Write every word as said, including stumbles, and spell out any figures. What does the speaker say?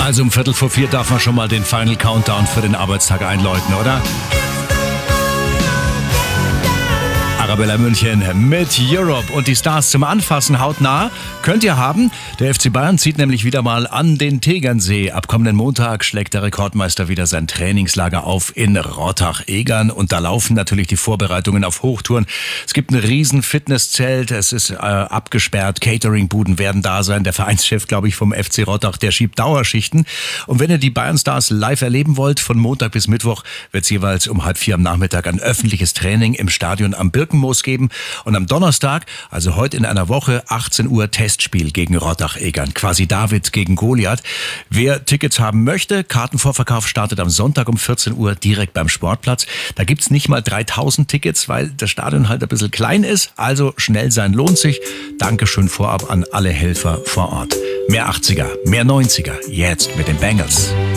Also um Viertel vor vier darf man schon mal den Final Countdown für den Arbeitstag einläuten, oder? Arabella München mit Europe und die Stars zum Anfassen hautnah könnt ihr haben. Der F C Bayern zieht nämlich wieder mal an den Tegernsee. Ab kommenden Montag schlägt der Rekordmeister wieder sein Trainingslager auf in Rottach-Egern und da laufen natürlich die Vorbereitungen auf Hochtouren. Es gibt ein riesen Fitnesszelt, es ist äh, abgesperrt, Cateringbuden werden da sein. Der Vereinschef, glaube ich, vom F C Rottach, der schiebt Dauerschichten. Und wenn ihr die Bayern-Stars live erleben wollt, von Montag bis Mittwoch wird es jeweils um halb vier am Nachmittag ein öffentliches Training im Stadion am Birken geben. Und am Donnerstag, also heute in einer Woche, achtzehn Uhr Testspiel gegen Rottach-Egern. Quasi David gegen Goliath. Wer Tickets haben möchte, Kartenvorverkauf startet am Sonntag um vierzehn Uhr direkt beim Sportplatz. Da gibt's nicht mal dreitausend Tickets, weil das Stadion halt ein bisschen klein ist. Also schnell sein lohnt sich. Dankeschön vorab an alle Helfer vor Ort. Mehr achtziger, mehr neunziger, jetzt mit den Bengals.